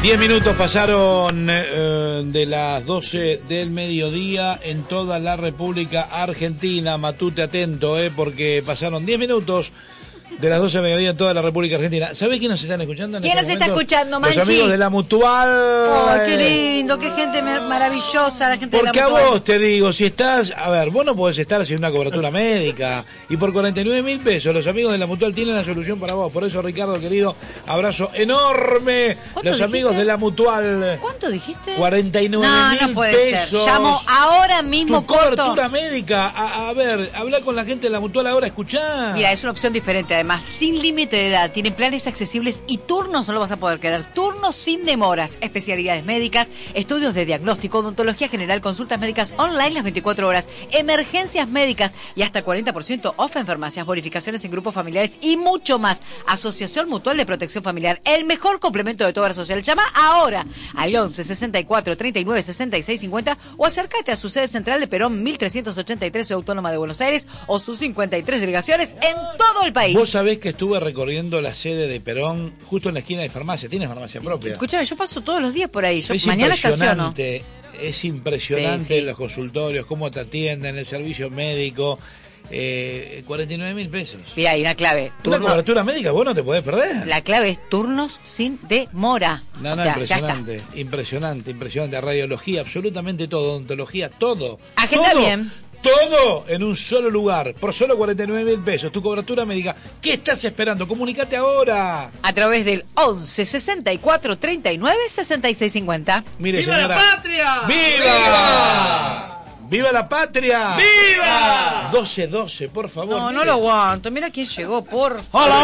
10 minutos pasaron de las 12 del mediodía en toda la República Argentina. Matute atento, porque pasaron 10 minutos de las 12 del mediodía en toda la República Argentina. ¿Sabés quién nos están escuchando? ¿Quién nos está escuchando, Manchi? Los amigos de La Mutual. ¡Oh, qué lindo! ¡Qué gente maravillosa la gente de La Porque Mutual! a vos te digo, si estás... A ver, vos no podés estar haciendo una cobertura médica. Y por 49.000 pesos, los amigos de La Mutual tienen la solución para vos. Por eso, Ricardo, querido, abrazo enorme. Los amigos de La Mutual. ¿Cuánto dijiste? 49.000 no puede pesos. ser. Llamo ahora mismo, tu cobertura médica. A ver, habla con la gente de La Mutual ahora, escuchá. Mira, es una opción diferente, además, sin límite de edad, tienen planes accesibles y turnos, no lo vas a poder quedar, turnos sin demoras, especialidades médicas, estudios de diagnóstico, odontología general, consultas médicas online las 24 horas, emergencias médicas y hasta 40% off en farmacias, bonificaciones en grupos familiares y mucho más. Asociación Mutual de Protección Familiar, el mejor complemento de tu obra social. Llama ahora al 11 64 39 66 50 o acércate a su sede central de Perón 1383 Ciudad Autónoma de Buenos Aires o sus 53 delegaciones en todo el país. Vos sabés que estuve recorriendo la sede de Perón justo en la esquina de farmacia. ¿Tienes farmacia propia? Escúchame, yo paso todos los días por ahí. Yo es mañana estaciono. Es impresionante sí. Los consultorios, cómo te atienden, el servicio médico. 49.000 pesos. Mira, hay una clave. Una cobertura médica vos no te podés perder. La clave es turnos sin demora. No, impresionante, impresionante. Radiología, absolutamente todo, odontología, todo. Agenda bien. Todo en un solo lugar, por solo 49.000 pesos. Tu cobertura médica. ¿Qué estás esperando? Comunicate ahora. A través del 11 64 39 66 50. Mire, ¡Viva señora. la patria! ¡Viva! ¡Viva la patria! ¡Viva! 12-12, por favor. No, mire. no lo aguanto. Mira quién llegó, por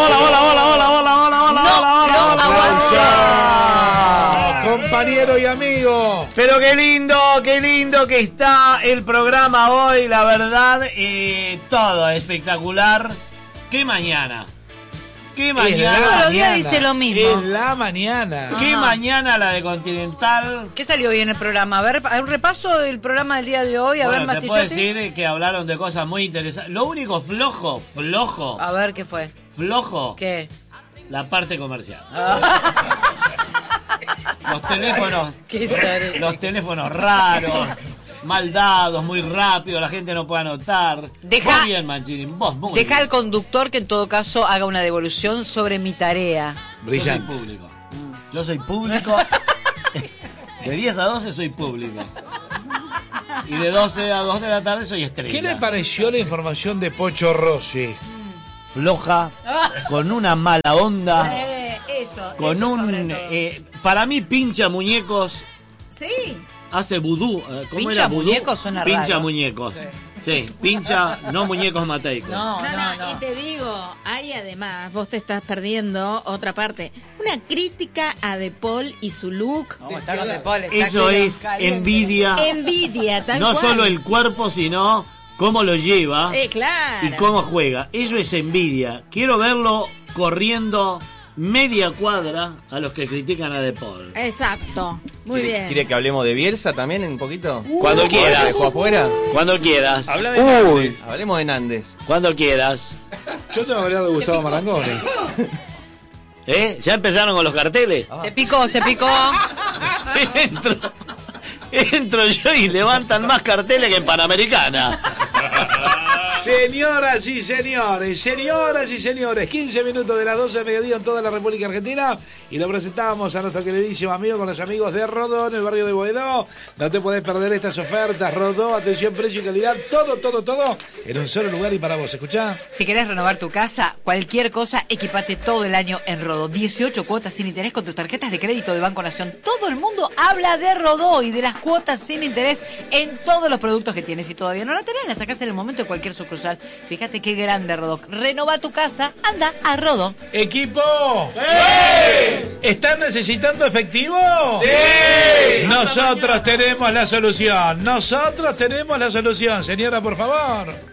Compañero y amigo. Pero qué lindo que está el programa hoy, la verdad, todo espectacular. ¿Qué mañana? ¿Qué mañana? Todos los días dice lo mismo. En la mañana. ¿Qué mañana la de Continental? ¿Qué salió hoy en el programa? A ver, un repaso del programa del día de hoy. A Bueno, ver, te puedo Mastichotti. decir que hablaron de cosas muy interesantes. Lo único flojo. A ver, ¿qué fue? Flojo. ¿Qué? La parte comercial. Los teléfonos raros, mal dados, muy rápido, la gente no puede anotar. Vos bien, Manchini, vos muy Deja bien. al conductor que en todo caso haga una devolución sobre mi tarea. Brillante. Yo soy público. De 10 a 12 soy público. Y de 12 a 2 de la tarde soy estrella. ¿Qué le pareció la información de Pocho Rossi? Floja, con una mala onda, con eso un... para mí pincha muñecos, Sí. hace vudú. ¿Cómo Pincha era vudú? muñecos suena Pincha raro. muñecos. Sí, pincha, no muñecos mateicos. No. Y te digo, hay además, vos te estás perdiendo otra parte, una crítica a De Paul y su look. Eso es envidia. Envidia, tal No cual. solo el cuerpo, sino cómo lo lleva claro. y cómo juega. Eso es envidia. Quiero verlo corriendo media cuadra a los que critican a De Paul. Exacto. Muy bien. ¿Quiere que hablemos de Bielsa también un poquito? Cuando quieras. ¿Dejó afuera? Cuando quieras. Habla de Nández. Hablemos de Nández. Cuando quieras. Yo tengo que hablar de Gustavo Marangoni. ¿Ya empezaron con los carteles? Se picó. Entro yo y levantan más carteles que en Panamericana. Señoras y señores, 15 minutos de las 12 de mediodía en toda la República Argentina y lo presentamos a nuestro queridísimo amigo con los amigos de Rodó en el barrio de Boedo. No te podés perder estas ofertas. Rodó, atención, precio y calidad, todo en un solo lugar y para vos. ¿Escuchá? Si querés renovar tu casa, cualquier cosa, equipate todo el año en Rodó. 18 cuotas sin interés con tus tarjetas de crédito de Banco Nación. Todo el mundo habla de Rodó y de las cuotas sin interés en todos los productos que tienes. Si todavía no la tenés, la sacás en el momento de cualquier sucursal. Fíjate qué grande Rodó. Renova tu casa, anda a Rodó. ¡Equipo! ¿Están necesitando efectivo? ¡Sí! Nosotros tenemos la solución. Señora, por favor.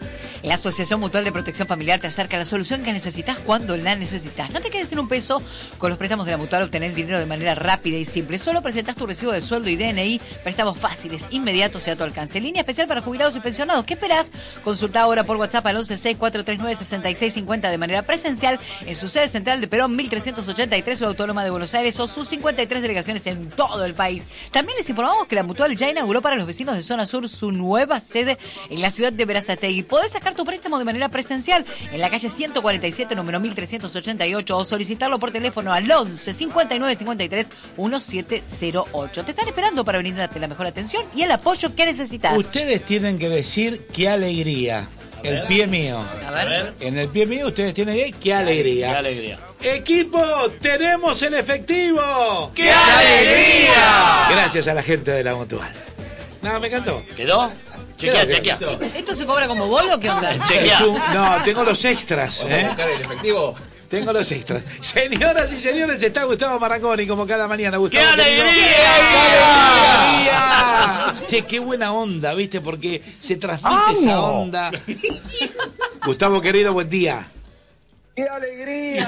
La Asociación Mutual de Protección Familiar te acerca a la solución que necesitas cuando la necesitas. No te quedes sin un peso. Con los préstamos de la Mutual obtener el dinero de manera rápida y simple. Solo presentas tu recibo de sueldo y DNI. Préstamos fáciles, inmediatos y a tu alcance. Línea especial para jubilados y pensionados. ¿Qué esperás? Consulta ahora por WhatsApp al 1164396650 de manera presencial en su sede central de Perón 1383 o Autónoma de Buenos Aires o sus 53 delegaciones en todo el país. También les informamos que la Mutual ya inauguró para los vecinos de Zona Sur su nueva sede en la ciudad de Berazategui. Podés sacar tu préstamo de manera presencial en la calle 147, número 1388 o solicitarlo por teléfono al 11 59 53 1708. Te están esperando para brindarte la mejor atención y el apoyo que necesitas. Ustedes tienen que decir qué alegría. El pie mío. A ver. En el pie mío ustedes tienen que decir qué alegría. Qué alegría. Equipo, tenemos el efectivo. ¡Qué alegría! Gracias a la gente de la Mutual. No, me encantó. ¿Quedó? Chequea, Quedó, chequea. quedó. ¿Esto se cobra como bolo o qué onda? Chequea. No, tengo los extras. ¿Vamos a buscar el efectivo? Tengo los extras. Señoras y señores, está Gustavo Marangoni como cada mañana. Gustavo, ¡Qué querido. alegría! ¡Qué alegría! Che, qué buena onda, ¿viste? Porque se transmite esa onda. Gustavo, querido, buen día. ¡Qué alegría!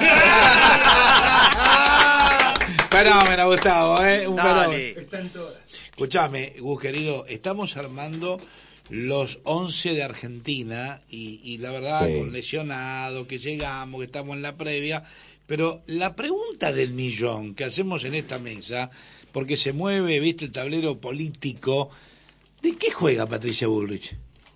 Fenómeno, Gustavo, un Dale. fenómeno. Escuchame, Gus, querido, estamos armando los 11 de Argentina y la verdad, Sí. con lesionados, que llegamos, que estamos en la previa, pero la pregunta del millón que hacemos en esta mesa, porque se mueve, viste, el tablero político, ¿de qué juega Patricia Bullrich?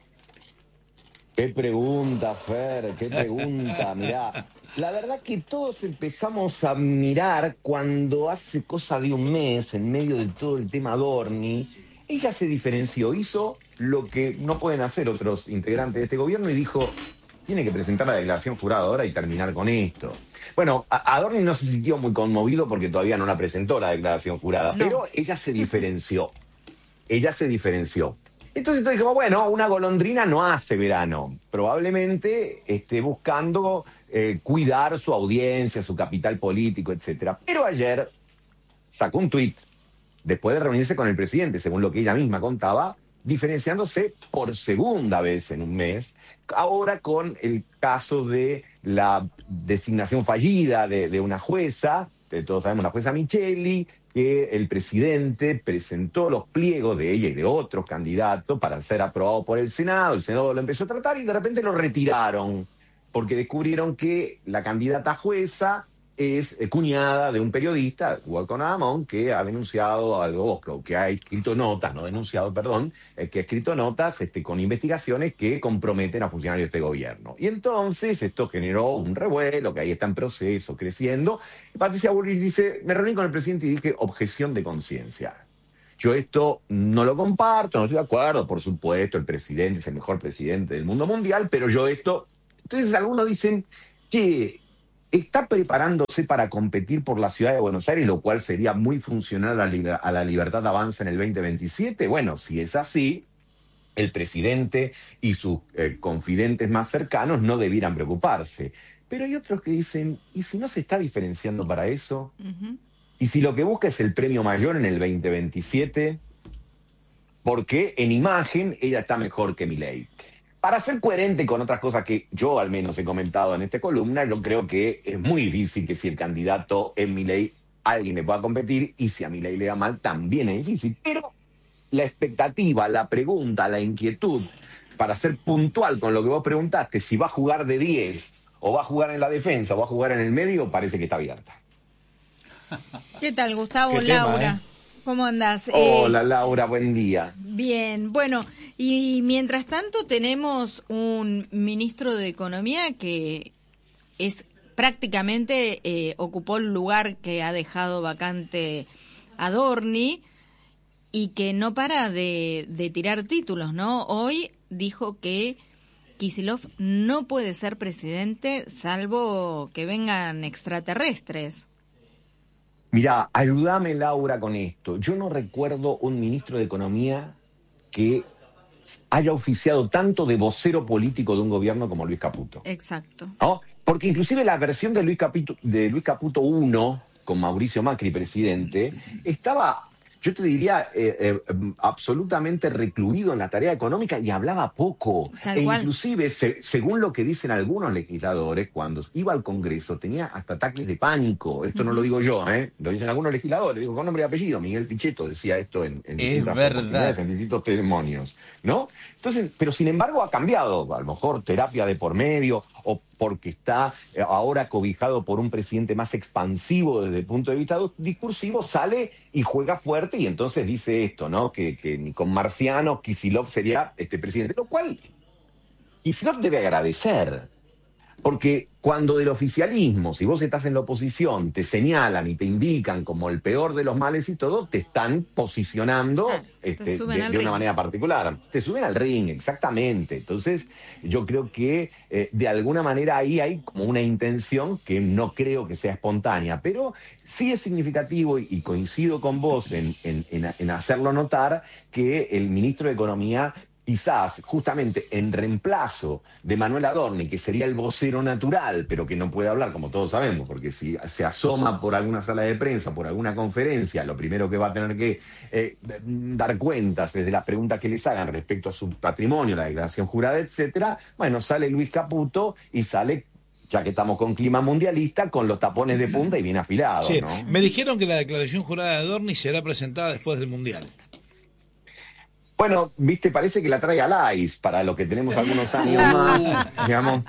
Qué pregunta, Fer, qué pregunta. Mirá, la verdad que todos empezamos a mirar cuando hace cosa de un mes, en medio de todo el tema Adorni, ella se diferenció, hizo lo que no pueden hacer otros integrantes de este gobierno y dijo, tiene que presentar la declaración jurada ahora y terminar con esto. Bueno, Adorni no se sintió muy conmovido porque todavía no la presentó la declaración jurada, pero ella se diferenció. Ella se diferenció. Entonces dijimos, bueno, una golondrina no hace verano. Probablemente esté buscando cuidar su audiencia, su capital político, etcétera. Pero ayer sacó un tuit, después de reunirse con el presidente, según lo que ella misma contaba, diferenciándose por segunda vez en un mes, ahora con el caso de la designación fallida de una jueza, todos sabemos, la jueza Micheli, que el presidente presentó los pliegos de ella y de otros candidatos para ser aprobado por el Senado lo empezó a tratar y de repente lo retiraron, porque descubrieron que la candidata jueza es cuñada de un periodista, Walcon Adamón, que ha denunciado algo, que ha escrito notas, no denunciado, perdón, que ha escrito notas con investigaciones que comprometen a funcionarios de este gobierno. Y entonces esto generó un revuelo, que ahí está en proceso, creciendo. Y Patricia Bullrich dice, me reuní con el presidente y dije, objeción de conciencia. Yo esto no lo comparto, no estoy de acuerdo, por supuesto, el presidente es el mejor presidente del mundo mundial, pero yo esto... Entonces algunos dicen, che, está preparándose para competir por la ciudad de Buenos Aires, lo cual sería muy funcional a la Libertad Avanza en el 2027. Bueno, si es así, el presidente y sus confidentes más cercanos no debieran preocuparse. Pero hay otros que dicen, ¿y si no se está diferenciando para eso? Ujú. ¿Y si lo que busca es el premio mayor en el 2027? Porque en imagen ella está mejor que Milei. Para ser coherente con otras cosas que yo al menos he comentado en esta columna, yo creo que es muy difícil que si el candidato es Milei, alguien le pueda competir, y si a Milei le da mal, también es difícil. Pero la expectativa, la pregunta, la inquietud, para ser puntual con lo que vos preguntaste, si va a jugar de 10, o va a jugar en la defensa, o va a jugar en el medio, parece que está abierta. ¿Qué tal, Gustavo? Qué tema, Laura, ¿cómo andás? Hola, Laura, buen día. Bien, bueno, y mientras tanto tenemos un ministro de Economía que es prácticamente ocupó el lugar que ha dejado vacante Adorni y que no para de tirar títulos, ¿no? Hoy dijo que Kicillof no puede ser presidente salvo que vengan extraterrestres. Mirá, ayúdame, Laura, con esto. Yo no recuerdo un ministro de Economía que haya oficiado tanto de vocero político de un gobierno como Luis Caputo. Exacto. ¿No? Porque inclusive la versión de Luis Caputo 1, con Mauricio Macri presidente, estaba yo te diría, absolutamente recluido en la tarea económica y hablaba poco. Tal cual. Inclusive, según lo que dicen algunos legisladores, cuando iba al Congreso tenía hasta ataques de pánico. Esto no lo digo yo, lo dicen algunos legisladores, digo con nombre y apellido. Miguel Pichetto decía esto en distintas oportunidades, en distintos testimonios, ¿no? Entonces, pero sin embargo ha cambiado, a lo mejor terapia de por medio, o porque está ahora cobijado por un presidente más expansivo desde el punto de vista discursivo, sale y juega fuerte y entonces dice esto, ¿no? Que ni con Marciano Kicillof sería presidente, lo cual Kicillof debe agradecer. Porque cuando del oficialismo, si vos estás en la oposición, te señalan y te indican como el peor de los males y todo, te están posicionando de una manera particular. Te suben al ring, exactamente. Entonces, yo creo que de alguna manera ahí hay como una intención que no creo que sea espontánea, pero sí es significativo y coincido con vos en hacerlo notar que el ministro de Economía, quizás justamente en reemplazo de Manuel Adorni, que sería el vocero natural, pero que no puede hablar, como todos sabemos, porque si se asoma por alguna sala de prensa, por alguna conferencia, lo primero que va a tener que dar cuentas es de las preguntas que les hagan respecto a su patrimonio, la declaración jurada, etcétera. Bueno, sale Luis Caputo y sale, ya que estamos con clima mundialista, con los tapones de punta y bien afilados, sí, ¿no? Me dijeron que la declaración jurada de Adorni será presentada después del Mundial. Bueno, viste, parece que la trae a Lais, para lo que tenemos algunos años más, digamos.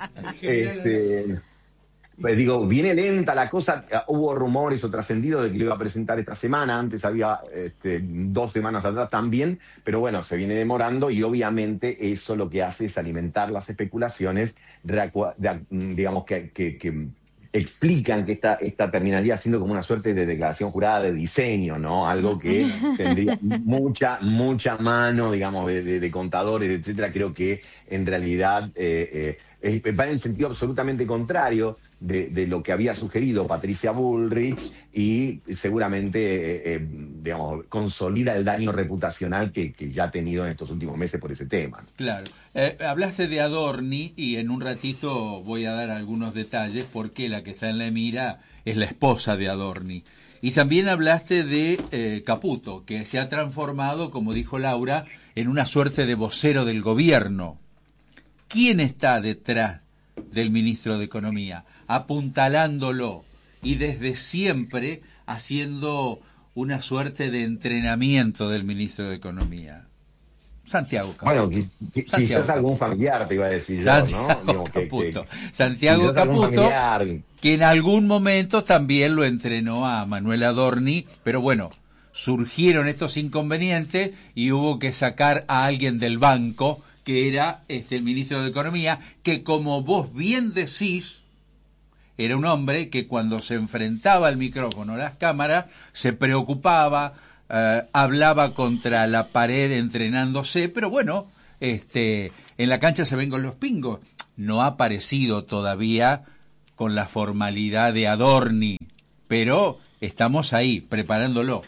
Pues digo, viene lenta la cosa, hubo rumores o trascendidos de que lo iba a presentar esta semana, antes había 2 semanas atrás también, pero bueno, se viene demorando y obviamente eso lo que hace es alimentar las especulaciones, digamos, que explican que esta terminaría siendo como una suerte de declaración jurada de diseño, ¿no? Algo que tendría mucha mano, digamos, de contadores, etcétera. Creo que en realidad va en el sentido absolutamente contrario de lo que había sugerido Patricia Bullrich y seguramente, digamos, consolida el daño reputacional que ya ha tenido en estos últimos meses por ese tema. Claro. Hablaste de Adorni y en un ratito voy a dar algunos detalles porque la que está en la mira es la esposa de Adorni. Y también hablaste de Caputo, que se ha transformado, como dijo Laura, en una suerte de vocero del gobierno. ¿Quién está detrás del ministro de Economía? Apuntalándolo y desde siempre haciendo una suerte de entrenamiento del ministro de Economía. Santiago Caputo. Bueno, quizás algún familiar te iba a decir yo, ¿no? Caputo. Santiago Caputo, que en algún momento también lo entrenó a Manuel Adorni, pero bueno, surgieron estos inconvenientes y hubo que sacar a alguien del banco, que era el ministro de Economía, que como vos bien decís, era un hombre que cuando se enfrentaba al micrófono, a las cámaras, se preocupaba, hablaba contra la pared entrenándose, pero bueno, en la cancha se ven con los pingos. No ha aparecido todavía con la formalidad de Adorni, pero estamos ahí, preparándolo.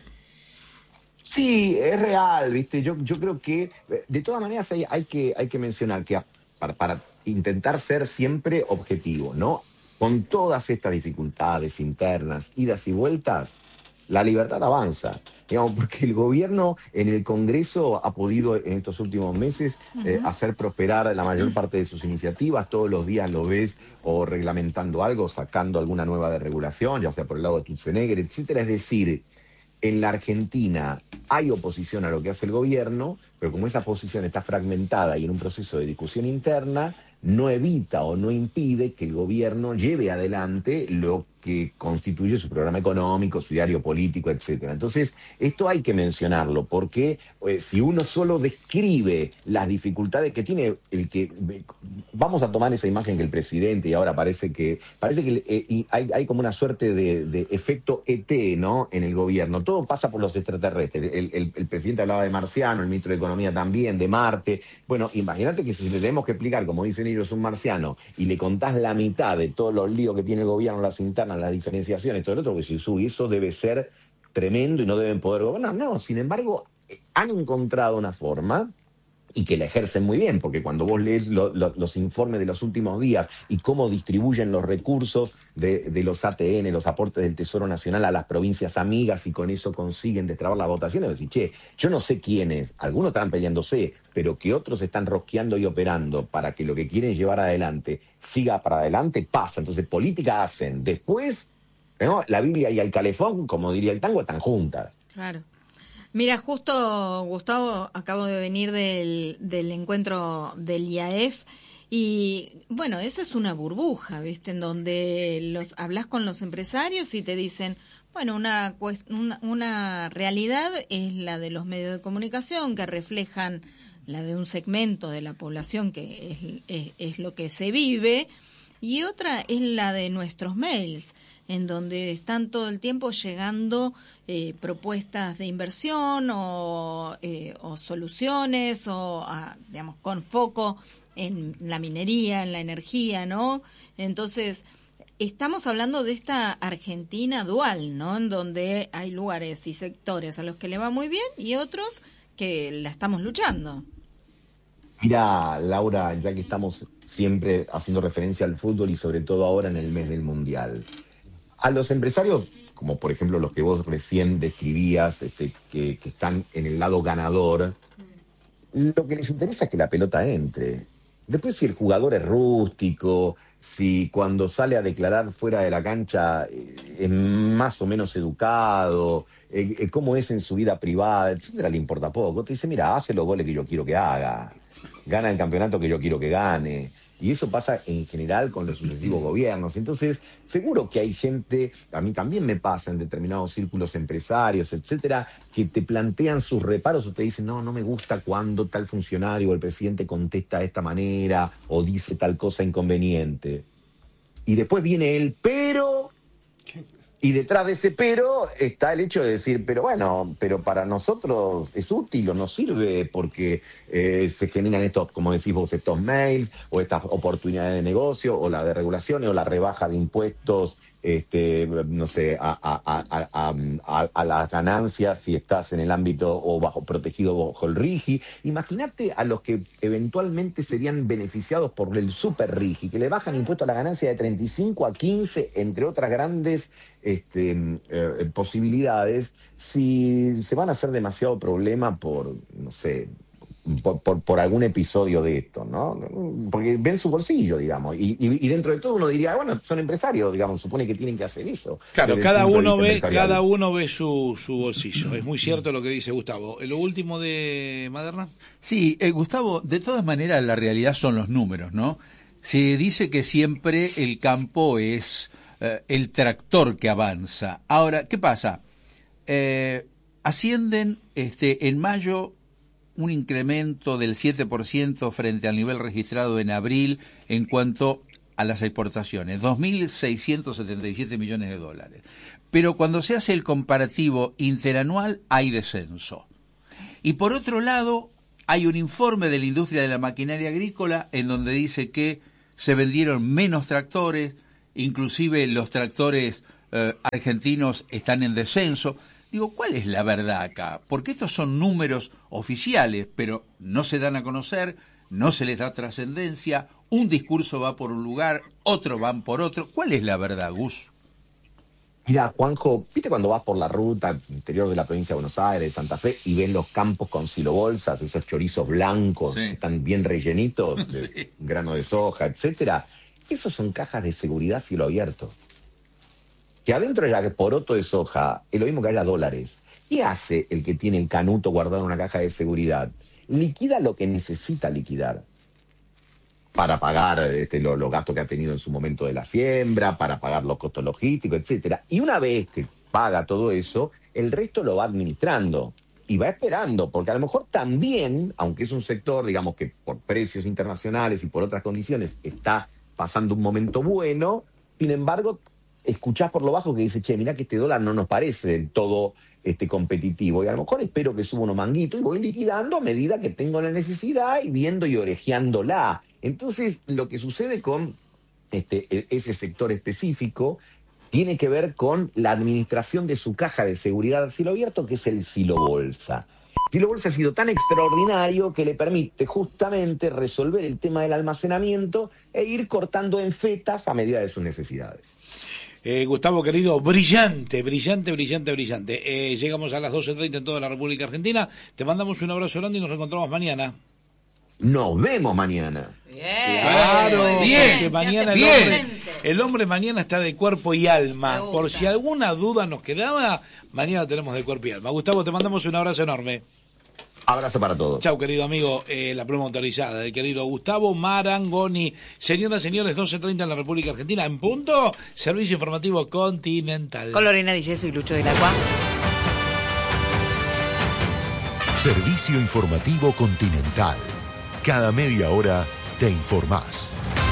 Sí, es real, ¿viste? Yo creo que, de todas maneras, hay que mencionar que para intentar ser siempre objetivo, ¿no? Con todas estas dificultades internas, idas y vueltas, la libertad avanza, digamos, porque el gobierno en el Congreso ha podido en estos últimos meses hacer prosperar la mayor parte de sus iniciativas. Todos los días lo ves o reglamentando algo, sacando alguna nueva regulación, ya sea por el lado de Tutzenegger, etcétera. Es decir, en la Argentina hay oposición a lo que hace el gobierno, pero como esa posición está fragmentada y en un proceso de discusión interna, no evita o no impide que el gobierno lleve adelante lo que constituye su programa económico, su diario político, etcétera. Entonces, esto hay que mencionarlo, porque si uno solo describe las dificultades que tiene vamos a tomar esa imagen que el presidente, y ahora parece que hay como una suerte de efecto ET, ¿no?, en el gobierno. Todo pasa por los extraterrestres. El presidente hablaba de marciano, el ministro de Economía también, de Marte. Bueno, imagínate que si le tenemos que explicar, como dicen ellos, un marciano, y le contás la mitad de todos los líos que tiene el gobierno, las internas, las diferenciaciones, todo el otro, pues eso debe ser tremendo y no deben poder gobernar. No, sin embargo, han encontrado una forma y que la ejercen muy bien, porque cuando vos lees los informes de los últimos días y cómo distribuyen los recursos de los ATN, los aportes del Tesoro Nacional a las provincias amigas, y con eso consiguen destrabar las votaciones, decís, che, yo no sé quiénes, algunos están peleándose, pero que otros están rosqueando y operando para que lo que quieren llevar adelante siga para adelante, pasa. Entonces, política hacen. Después, ¿no? La Biblia y el calefón, como diría el tango, están juntas. Claro. Mira, justo, Gustavo, acabo de venir del encuentro del IAEF y, bueno, esa es una burbuja, ¿viste? En donde hablas con los empresarios y te dicen, bueno, una realidad es la de los medios de comunicación que reflejan la de un segmento de la población que es lo que se vive, y otra es la de nuestros mails, en donde están todo el tiempo llegando propuestas de inversión o soluciones digamos, con foco en la minería, en la energía, ¿no? Entonces, estamos hablando de esta Argentina dual, ¿no? En donde hay lugares y sectores a los que le va muy bien y otros que la estamos luchando. Mira, Laura, ya que estamos siempre haciendo referencia al fútbol y sobre todo ahora en el mes del Mundial, a los empresarios, como por ejemplo los que vos recién describías, que están en el lado ganador, lo que les interesa es que la pelota entre. Después, si el jugador es rústico, si cuando sale a declarar fuera de la cancha es más o menos educado, cómo es en su vida privada, etcétera, le importa poco. Te dice, mira, hace los goles que yo quiero que haga, gana el campeonato que yo quiero que gane. Y eso pasa en general con los sucesivos gobiernos. Entonces, seguro que hay gente, a mí también me pasa en determinados círculos empresarios, etcétera, que te plantean sus reparos o te dicen, no me gusta cuando tal funcionario o el presidente contesta de esta manera o dice tal cosa inconveniente. Y después viene el pero, y detrás de ese pero está el hecho de decir, pero bueno, pero para nosotros es útil o nos sirve porque se generan estos, como decís vos, estos mails o estas oportunidades de negocio o la de regulaciones o la rebaja de impuestos, no sé, a las ganancias si estás en el ámbito o protegido bajo el RIGI. Imagínate a los que eventualmente serían beneficiados por el super RIGI, que le bajan impuestos a la ganancia de 35 a 15, entre otras grandes posibilidades, si se van a hacer demasiado problema por, no sé, por algún episodio de esto, ¿no? Porque ven su bolsillo, digamos, y dentro de todo uno diría, bueno, son empresarios, digamos, supone que tienen que hacer eso. Claro, cada uno ve su bolsillo. Es muy cierto lo que dice Gustavo. ¿Lo último de Maderna? Sí, Gustavo, de todas maneras la realidad son los números, ¿no? Se dice que siempre el campo es el tractor que avanza. Ahora, ¿qué pasa? Ascienden en mayo un incremento del 7% frente al nivel registrado en abril en cuanto a las exportaciones, 2.677 millones de dólares. Pero cuando se hace el comparativo interanual hay descenso. Y por otro lado, hay un informe de la industria de la maquinaria agrícola en donde dice que se vendieron menos tractores, inclusive los tractores argentinos están en descenso. Digo, ¿cuál es la verdad acá? Porque estos son números oficiales, pero no se dan a conocer, no se les da trascendencia, un discurso va por un lugar, otro van por otro. ¿Cuál es la verdad, Gus? Mira, Juanjo, ¿viste cuando vas por la ruta interior de la provincia de Buenos Aires, de Santa Fe, y ven los campos con silobolsas, esos chorizos blancos, sí, que están bien rellenitos, de grano de soja, etcétera? Esos son cajas de seguridad cielo abierto. Que adentro haya poroto de soja, es lo mismo que haya dólares. ¿Qué hace el que tiene el canuto guardado en una caja de seguridad? Liquida lo que necesita liquidar para pagar los gastos que ha tenido en su momento de la siembra, para pagar los costos logísticos, etcétera. Y una vez que paga todo eso, el resto lo va administrando y va esperando, porque a lo mejor también, aunque es un sector, digamos, que por precios internacionales y por otras condiciones está pasando un momento bueno, sin embargo, escuchás por lo bajo que dice, che, mirá que este dólar no nos parece del todo competitivo, y a lo mejor espero que suba unos manguitos y voy liquidando a medida que tengo la necesidad y viendo y orejeándola. Entonces, lo que sucede con ese sector específico tiene que ver con la administración de su caja de seguridad a cielo abierto, que es el silo bolsa. Silo Bolsa ha sido tan extraordinario que le permite justamente resolver el tema del almacenamiento e ir cortando en fetas a medida de sus necesidades. Gustavo, querido, brillante. Llegamos a las 12:30 en toda la República Argentina. Te mandamos un abrazo grande y nos reencontramos mañana. Nos vemos mañana. Bien. Claro, bien, que mañana el hombre mañana está de cuerpo y alma. Por si alguna duda nos quedaba, mañana tenemos de cuerpo y alma. Gustavo, te mandamos un abrazo enorme. Abrazo para todos. Chau, querido amigo, la pluma autorizada del querido Gustavo Marangoni. Señoras, señores, 12:30 en la República Argentina, en punto, servicio informativo Continental. Con Lorena Di Yeso y Lucho del Agua. Servicio informativo Continental. Cada media hora te informás.